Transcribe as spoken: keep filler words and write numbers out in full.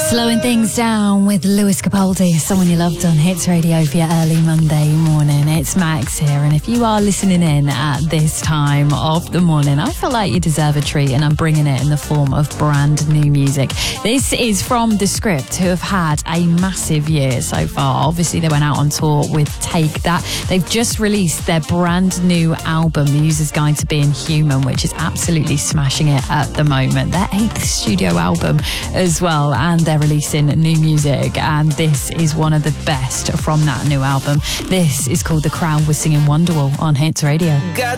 Slowing things down with Lewis Capaldi, someone you loved on Hits Radio for your early Monday morning. It's Max here, and if you are listening in at this time of the morning, I feel like you deserve a treat, and I'm bringing it in the form of brand new music. This is from The Script, who have had a massive year so far. Obviously, they went out on tour with Take That. They've just released their brand new album, The User's Guide to Being Human, which is absolutely smashing it at the moment. Their eighth studio album as well, and they're releasing new music, and this is one of the best from that new album. This is called The Crowd Was Singing Wonderwall on Hits Radio. Got